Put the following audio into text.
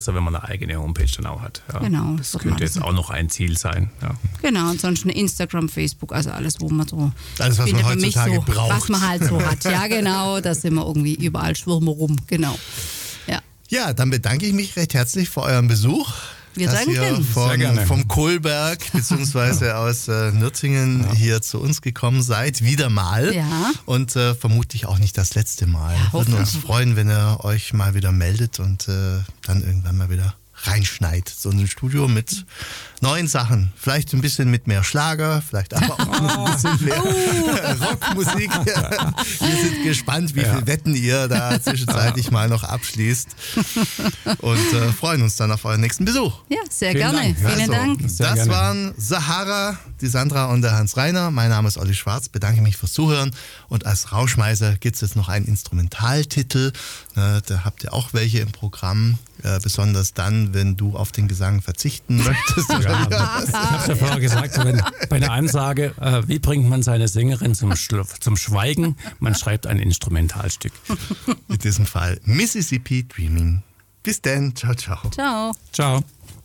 wenn man eine eigene Homepage dann auch hat. Ja. Genau. Das könnte jetzt auch noch ein Ziel sein. Ja. Genau, ansonsten Instagram, Facebook, also alles, wo man so... Alles, was man heutzutage so, braucht. Was man halt so hat, ja genau, da sind wir irgendwie überall, schwirren wir rum, genau. Ja, dann bedanke ich mich recht herzlich für euren Besuch. Wir dass ihr danken. vom Kohlberg bzw. aus Nürtingen hier zu uns gekommen seid, wieder mal. Ja. Und vermutlich auch nicht das letzte Mal. Wir würden uns freuen, wenn ihr euch mal wieder meldet und dann irgendwann mal wieder reinschneit. So ein Studio mit neuen Sachen. Vielleicht ein bisschen mit mehr Schlager, vielleicht aber auch ein bisschen mehr Rockmusik. Wir sind gespannt, wie viel Wetten ihr da zwischenzeitlich mal noch abschließt. Und freuen uns dann auf euren nächsten Besuch. Ja, sehr gerne. Vielen Dank. Das waren Sahara, die Sandra und der Hans Reiner. Mein Name ist Olli Schwarz. Bedanke mich fürs Zuhören. Und als Rauschmeißer gibt es jetzt noch einen Instrumentaltitel. Da habt ihr auch welche im Programm. Besonders dann, wenn du auf den Gesang verzichten möchtest. Ich habe es ja vorher gesagt, bei einer Ansage, wie bringt man seine Sängerin zum Schweigen? Man schreibt ein Instrumentalstück. In diesem Fall Mississippi Dreaming. Bis dann. Ciao, ciao. Ciao. Ciao.